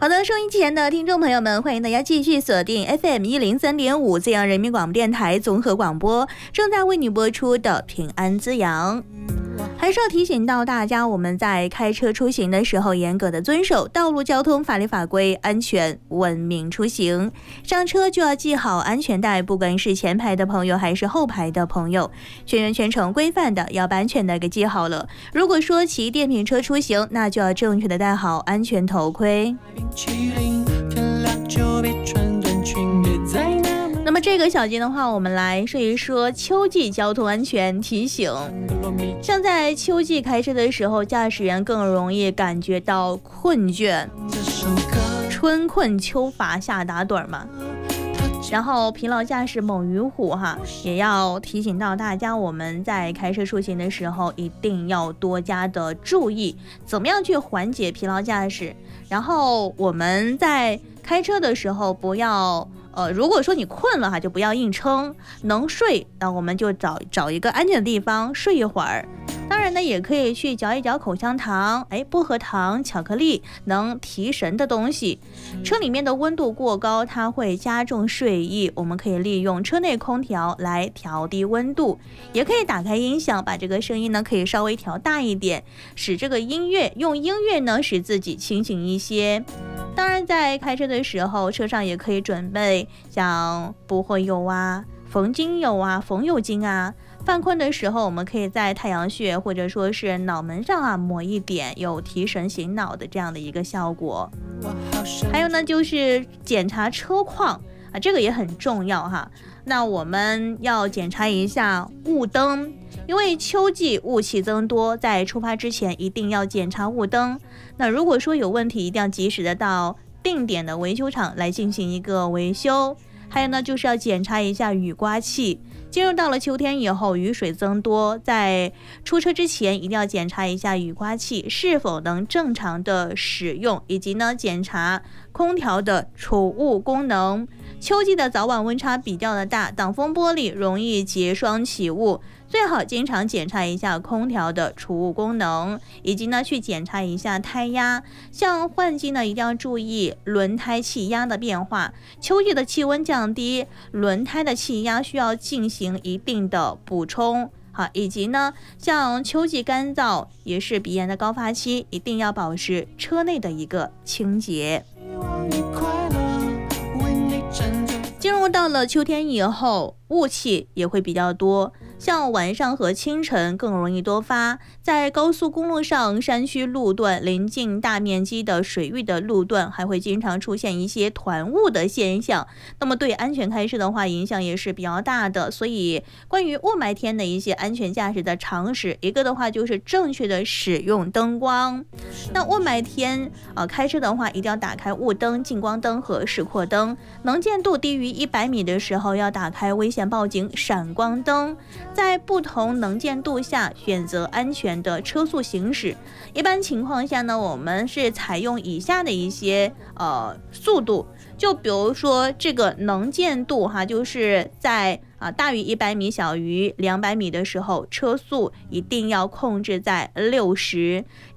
好的，收音机前的听众朋友们，欢迎大家继续锁定 FM103.5滋阳人民广播电台综合广播，正在为你播出的平安滋阳。还是要提醒到大家，我们在开车出行的时候，严格的遵守道路交通法律法规，安全文明出行。上车就要系好安全带，不管是前排的朋友还是后排的朋友，全员全程规范的要把安全带给系好了。如果说骑电瓶车出行，那就要正确的戴好安全头盔。那么这个小节的话，我们来说一说秋季交通安全提醒。像在秋季开车的时候，驾驶员更容易感觉到困倦，春困秋乏夏打盹嘛。然后疲劳驾驶猛于虎哈，也要提醒到大家，我们在开车出行的时候一定要多加的注意，怎么样去缓解疲劳驾驶。然后我们在开车的时候不要如果说你困了哈，就不要硬撑，能睡那我们就找一个安静的地方睡一会儿。当然呢，也可以去嚼一嚼口香糖，薄荷糖、巧克力能提神的东西。车里面的温度过高，它会加重睡意，我们可以利用车内空调来调低温度，也可以打开音响，把这个声音呢可以稍微调大一点，使这个用音乐呢使自己清醒一些。当然在开车的时候，车上也可以准备像薄荷油啊、冯精油啊、冯友精啊。犯困的时候，我们可以在太阳穴或者说是脑门上抹一点，有提神醒脑的这样的一个效果。还有呢，就是检查车况这个也很重要哈。那我们要检查一下雾灯，因为秋季雾气增多，在出发之前一定要检查雾灯。那如果说有问题，一定要及时的到定点的维修厂来进行一个维修。还有呢，就是要检查一下雨刮器。进入到了秋天以后，雨水增多，在出车之前一定要检查一下雨刮器是否能正常的使用，以及呢检查空调的储物功能。秋季的早晚温差比较的大，挡风玻璃容易结霜起雾，最好经常检查一下空调的储物功能，以及呢去检查一下胎压。像换季呢，一定要注意轮胎气压的变化。秋季的气温降低，轮胎的气压需要进行一定的补充。好，以及呢，像秋季干燥也是鼻炎的高发期，一定要保持车内的一个清洁。进入到了秋天以后，雾气也会比较多，像晚上和清晨更容易多发。在高速公路上、山区路段、临近大面积的水域的路段，还会经常出现一些团雾的现象。那么对安全开车的话，影响也是比较大的。所以关于雾霾天的一些安全驾驶的常识，一个的话就是正确的使用灯光。那雾霾天开车的话，一定要打开雾灯、近光灯和示廓灯。能见度低于100米的时候，要打开危险报警闪光灯。在不同能见度下选择安全的车速行驶。一般情况下呢，我们是采用以下的一些速度，就比如说这个能见度哈，就是在大于100米、小于200米的时候，车速一定要控制在60。